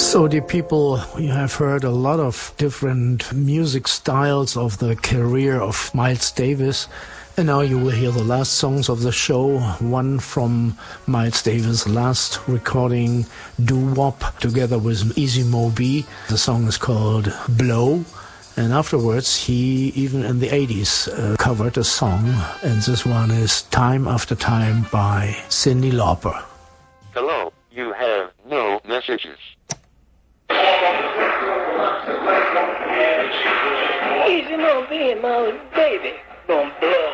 So, dear people, you have heard a lot of different music styles of the career of Miles Davis. And now you will hear the last songs of the show, one from Miles Davis' last recording, Doo Wop, together with Easy Mo Bee. The song is called Blow. And afterwards, he, even in the 80s, covered a song. And this one is Time After Time by Cyndi Lauper. Hello, you have no messages. Easy Mo Bee, my baby, gonna blow.